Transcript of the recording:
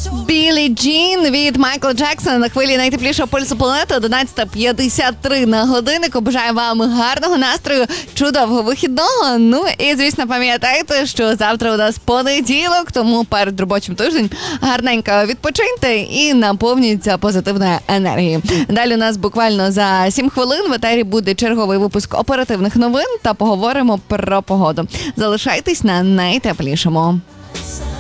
Білі Джін від Майкла Джексона на хвилі найтеплішого пульсу планети. 11:53 на годиннику. Бажаю вам гарного настрою, чудового вихідного. Ну і, звісно, пам'ятайте, що завтра у нас понеділок, тому перед робочим тижнем гарненько відпочиньте і наповнюйте позитивною енергією. Далі у нас буквально за 7 хвилин в етері буде черговий випуск оперативних новин та поговоримо про погоду. Залишайтесь на найтеплішому.